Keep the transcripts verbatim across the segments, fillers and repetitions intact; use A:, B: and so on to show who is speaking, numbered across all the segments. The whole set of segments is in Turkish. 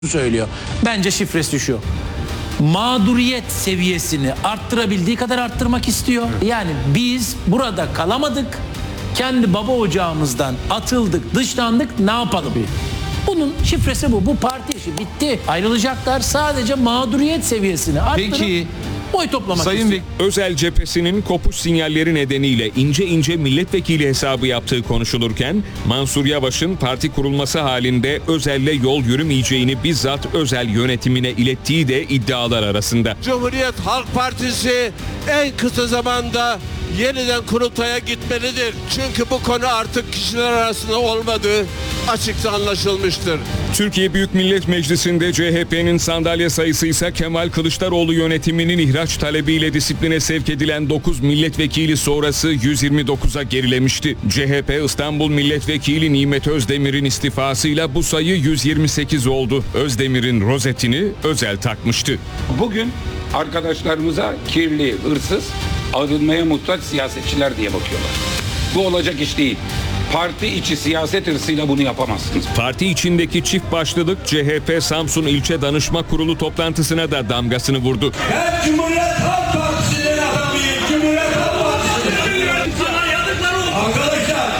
A: söylüyor. Bence şifresi şu. Mağduriyet seviyesini arttırabildiği kadar arttırmak istiyor. Yani biz burada kalamadık. Kendi baba ocağımızdan atıldık, dışlandık. Ne yapalım? Bunun şifresi bu. Bu parti işi bitti. Ayrılacaklar. Sadece mağduriyet seviyesini arttırıp
B: Peki,
A: oy toplamak
B: Sayın
A: istiyor.
B: Vek-
C: Özel cephesinin kopuş sinyalleri nedeniyle ince ince milletvekili hesabı yaptığı konuşulurken Mansur Yavaş'ın parti kurulması halinde Özel'le yol yürümeyeceğini bizzat Özel yönetimine ilettiği de iddialar arasında.
D: Cumhuriyet Halk Partisi en kısa zamanda yeniden kurultaya gitmelidir. Çünkü bu konu artık kişiler arasında olmadığı açıkça anlaşılmıştır.
C: Türkiye Büyük Millet Meclisi'nde C H P'nin sandalye sayısı ise Kemal Kılıçdaroğlu yönetiminin ihraç talebiyle disipline sevk edilen dokuz milletvekili sonrası yüz yirmi dokuza gerilemişti. C H P İstanbul Milletvekili Nimet Özdemir'in istifasıyla bu sayı yüz yirmi sekiz oldu. Özdemir'in rozetini Özel takmıştı.
E: Bugün arkadaşlarımıza kirli, hırsız, arınmaya muhtaç siyasetçiler diye bakıyorlar. Bu olacak iş değil. Parti içi siyaset hırsıyla bunu yapamazsınız.
C: Parti içindeki çift başlılık C H P Samsun İlçe Danışma Kurulu toplantısına da damgasını vurdu.
F: Ben Cumhuriyet Halk Partisi'nin adamıyım. Cumhuriyet Halk Partisi'nin sana yazıklar olsun. Arkadaşlar.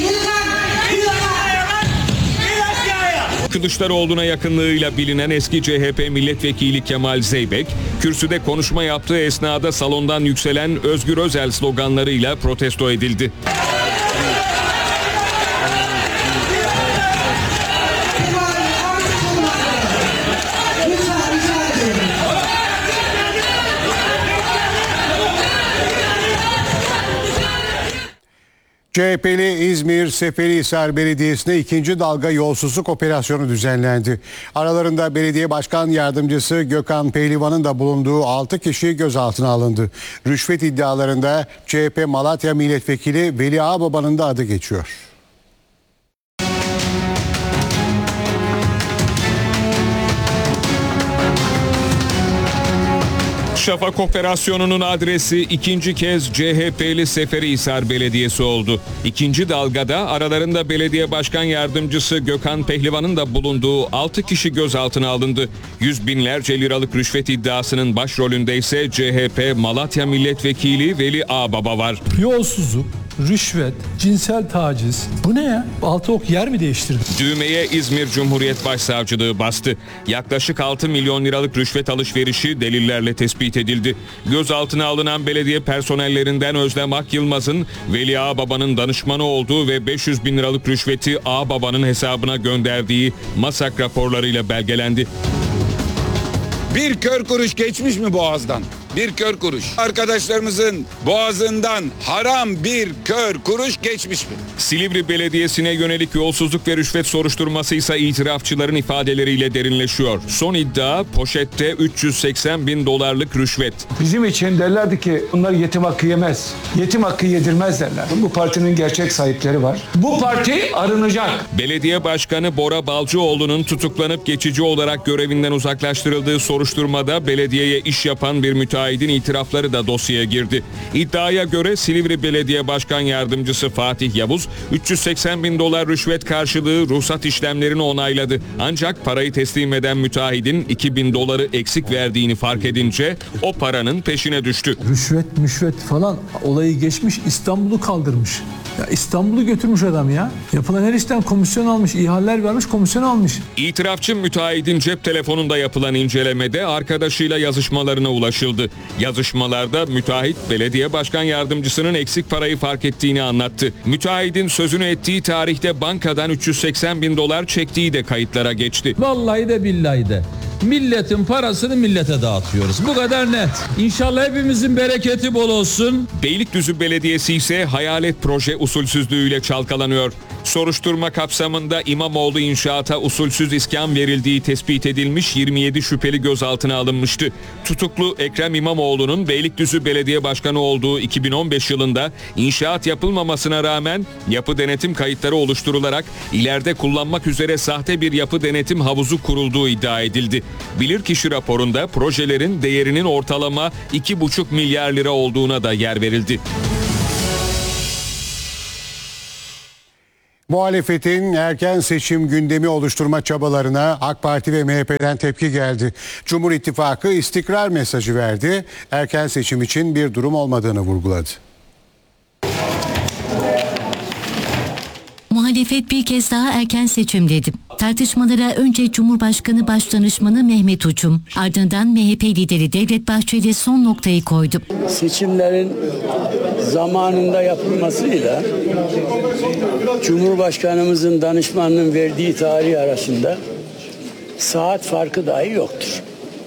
C: Kılıçdaroğlu'na yakınlığıyla bilinen eski C H P milletvekili Kemal Zeybek, kürsüde konuşma yaptığı esnada salondan yükselen Özgür Özel sloganlarıyla protesto edildi.
G: C H P'li İzmir Seferihisar Belediyesi'nde ikinci dalga yolsuzluk operasyonu düzenlendi. Aralarında belediye başkan yardımcısı Gökhan Pehlivan'ın da bulunduğu altı kişi gözaltına alındı. Rüşvet iddialarında C H P Malatya Milletvekili Veli Ağbaba'nın da adı geçiyor.
C: Şafak operasyonunun adresi ikinci kez C H P'li Seferihisar Belediyesi oldu. İkinci dalgada aralarında belediye başkan yardımcısı Gökhan Pehlivan'ın da bulunduğu altı kişi gözaltına alındı. Yüz binlerce liralık rüşvet iddiasının başrolünde ise C H P Malatya Milletvekili Veli Ağbaba var.
H: Yolsuzluk, rüşvet, cinsel taciz. Bu ne ya? Altı ok yer mi değiştirdi?
C: Düğmeye İzmir Cumhuriyet Başsavcılığı bastı. Yaklaşık altı milyon liralık rüşvet alışverişi delillerle tespit edildi. Gözaltına alınan belediye personellerinden Özlem Akyılmaz'ın Veli Ağbaba'nın danışmanı olduğu ve beş yüz bin liralık rüşveti Ağbaba'nın hesabına gönderdiği MASAK raporlarıyla belgelendi.
I: Bir kör kuruş geçmiş mi boğazdan? Bir kör kuruş. Arkadaşlarımızın boğazından haram bir kör kuruş geçmiş mi?
C: Silivri Belediyesi'ne yönelik yolsuzluk ve rüşvet soruşturması ise itirafçıların ifadeleriyle derinleşiyor. Son iddia poşette üç yüz seksen bin dolarlık rüşvet.
J: Bizim için derlerdi ki bunlar yetim hakkı yemez. Yetim hakkı yedirmez derler. Bu partinin gerçek sahipleri var. Bu parti arınacak.
C: Belediye Başkanı Bora Balcıoğlu'nun tutuklanıp geçici olarak görevinden uzaklaştırıldığı soruşturmada belediyeye iş yapan bir müteahhit Aydın itirafları da dosyaya girdi. İddiaya göre Silivri Belediye Başkan Yardımcısı Fatih Yavuz üç yüz seksen bin dolar rüşvet karşılığı ruhsat işlemlerini onayladı. Ancak parayı teslim eden müteahhidin iki bin doları eksik verdiğini fark edince o paranın peşine düştü.
H: Rüşvet, müşvet falan olayı geçmiş, İstanbul'u kaldırmış. Ya İstanbul'u götürmüş adam ya. Yapılan her işten komisyon almış, ihaleler vermiş, komisyon almış.
C: İtirafçı müteahhidin cep telefonunda yapılan incelemede arkadaşıyla yazışmalarına ulaşıldı. Yazışmalarda müteahhit belediye başkan yardımcısının eksik parayı fark ettiğini anlattı. Müteahhidin sözünü ettiği tarihte bankadan üç yüz seksen bin dolar çektiği de kayıtlara geçti.
K: Vallahi de billahi de. Milletin parasını millete dağıtıyoruz. Bu kadar net. İnşallah hepimizin bereketi bol olsun.
C: Beylikdüzü Belediyesi ise hayalet proje usulsüzlüğüyle çalkalanıyor. Soruşturma kapsamında İmamoğlu inşaata usulsüz iskan verildiği tespit edilmiş yirmi yedi şüpheli gözaltına alınmıştı. Tutuklu Ekrem İmamoğlu'nun Beylikdüzü Belediye Başkanı olduğu iki bin on beş yılında inşaat yapılmamasına rağmen yapı denetim kayıtları oluşturularak ileride kullanmak üzere sahte bir yapı denetim havuzu kurulduğu iddia edildi. Bilirkişi raporunda projelerin değerinin ortalama iki buçuk milyar lira olduğuna da yer verildi.
G: Muhalefetin erken seçim gündemi oluşturma çabalarına AK Parti ve M H P'den tepki geldi. Cumhur İttifakı istikrar mesajı verdi. Erken seçim için bir durum olmadığını vurguladı.
B: Muhalefet bir kez daha erken seçim dedi. Tartışmalara önce Cumhurbaşkanı Başdanışmanı Mehmet Uçum, ardından M H P lideri Devlet Bahçeli son noktayı koydu.
L: Seçimlerin zamanında yapılmasıyla Cumhurbaşkanımızın danışmanının verdiği tarih arasında saat farkı dahi yoktur.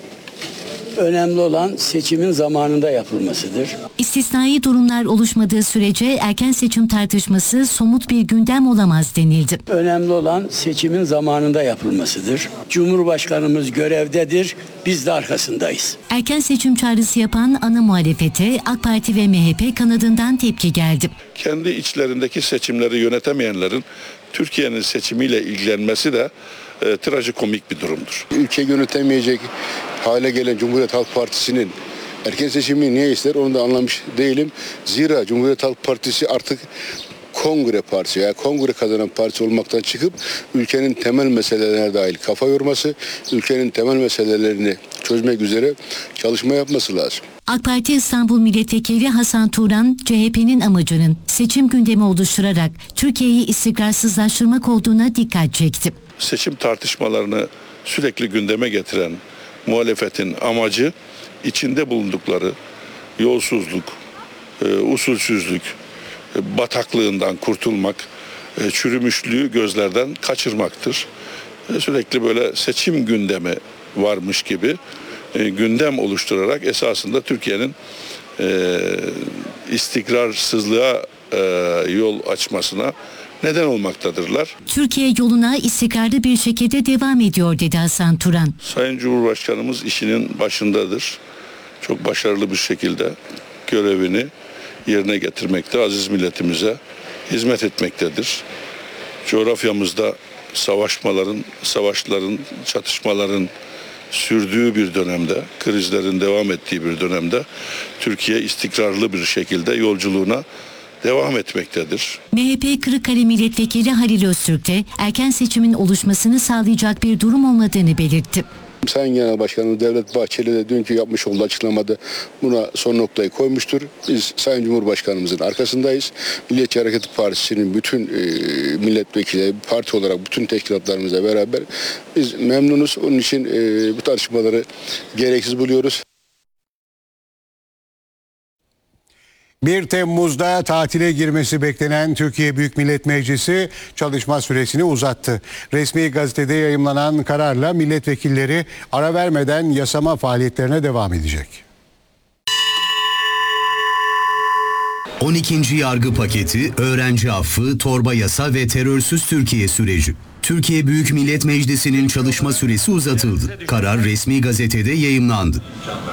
L: Önemli olan seçimin zamanında yapılmasıdır.
B: İstisnai durumlar oluşmadığı sürece erken seçim tartışması somut bir gündem olamaz denildi.
L: Önemli olan seçimin zamanında yapılmasıdır. Cumhurbaşkanımız görevdedir, biz de arkasındayız.
B: Erken seçim çağrısı yapan ana muhalefete AK Parti ve M H P kanadından tepki geldi.
M: Kendi içlerindeki seçimleri yönetemeyenlerin Türkiye'nin seçimiyle ilgilenmesi de e, trajikomik bir durumdur.
N: Ülkeyi yönetemeyecek hale gelen Cumhuriyet Halk Partisi'nin erken seçimi niye ister onu da anlamış değilim. Zira Cumhuriyet Halk Partisi artık kongre partisi, yani kongre kazanan parti olmaktan çıkıp ülkenin temel meselelerine dahil kafa yorması, ülkenin temel meselelerini çözmek üzere çalışma yapması lazım.
B: AK Parti İstanbul Milletvekili Hasan Turan, C H P'nin amacının seçim gündemi oluşturarak Türkiye'yi istikrarsızlaştırmak olduğuna dikkat çekti.
M: Seçim tartışmalarını sürekli gündeme getiren muhalefetin amacı içinde bulundukları yolsuzluk, e, usulsüzlük, e, bataklığından kurtulmak, e, çürümüşlüğü gözlerden kaçırmaktır. E, sürekli böyle seçim gündemi varmış gibi e, gündem oluşturarak esasında Türkiye'nin e, istikrarsızlığa e, yol açmasına neden olmaktadırlar.
B: Türkiye yoluna istikrarlı bir şekilde devam ediyor dedi Hasan Turan.
M: Sayın Cumhurbaşkanımız işinin başındadır. Çok başarılı bir şekilde görevini yerine getirmekte, aziz milletimize hizmet etmektedir. Coğrafyamızda savaşmaların, savaşların, çatışmaların sürdüğü bir dönemde, krizlerin devam ettiği bir dönemde Türkiye istikrarlı bir şekilde yolculuğuna devam etmektedir.
B: M H P Kırıkkale Milletvekili Halil Öztürk de erken seçimin oluşmasını sağlayacak bir durum olmadığını belirtti.
N: Sayın Genel Başkanımız Devlet Bahçeli de dünkü yapmış olduğu açıklamada buna son noktayı koymuştur. Biz Sayın Cumhurbaşkanımızın arkasındayız. Milliyetçi Hareket Partisi'nin bütün e, milletvekili, parti olarak bütün teşkilatlarımızla beraber biz memnunuz. Onun için e, bu tartışmaları gereksiz buluyoruz.
G: bir Temmuz'da tatile girmesi beklenen Türkiye Büyük Millet Meclisi çalışma süresini uzattı. Resmi gazetede yayımlanan kararla milletvekilleri ara vermeden yasama faaliyetlerine devam edecek.
O: on ikinci yargı paketi, öğrenci affı, torba yasa ve terörsüz Türkiye süreci. Türkiye Büyük Millet Meclisi'nin çalışma süresi uzatıldı. Karar resmi gazetede yayımlandı.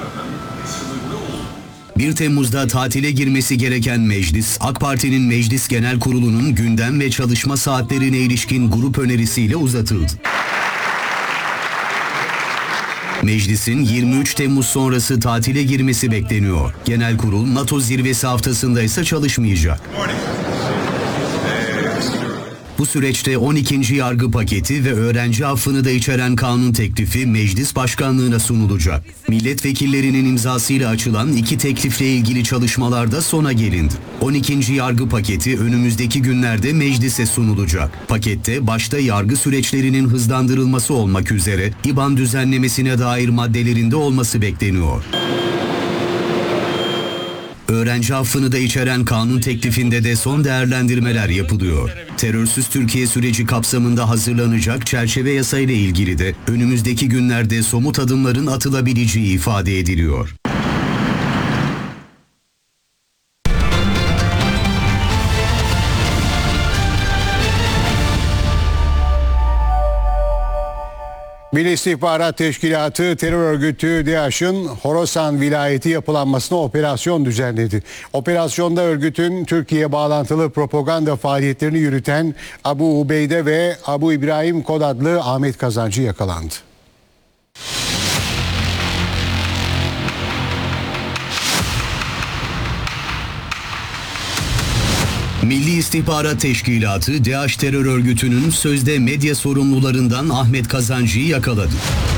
O: bir Temmuz'da tatile girmesi gereken meclis, AK Parti'nin Meclis Genel Kurulu'nun gündem ve çalışma saatlerine ilişkin grup önerisiyle uzatıldı. Meclisin yirmi üç Temmuz sonrası tatile girmesi bekleniyor. Genel Kurul NATO zirvesi haftasında ise çalışmayacak. Bu süreçte on ikinci yargı paketi ve öğrenci affını da içeren kanun teklifi meclis başkanlığına sunulacak. Milletvekillerinin imzasıyla açılan iki teklifle ilgili çalışmalarda sona gelindi. on ikinci yargı paketi önümüzdeki günlerde meclise sunulacak. Pakette başta yargı süreçlerinin hızlandırılması olmak üzere İBAN düzenlemesine dair maddelerinde olması bekleniyor. Öğrenci affını da içeren kanun teklifinde de son değerlendirmeler yapılıyor. Terörsüz Türkiye süreci kapsamında hazırlanacak çerçeve yasa ile ilgili de önümüzdeki günlerde somut adımların atılabileceği ifade ediliyor.
G: Milli İstihbarat Teşkilatı terör örgütü DAEŞ'in Horasan vilayeti yapılanmasına operasyon düzenledi. Operasyonda örgütün Türkiye bağlantılı propaganda faaliyetlerini yürüten Abu Ubeyde ve Abu İbrahim Kod adlı Ahmet Kazancı yakalandı.
O: Milli İstihbarat Teşkilatı DAEŞ terör örgütünün sözde medya sorumlularından Ahmet Kazancı'yı yakaladı.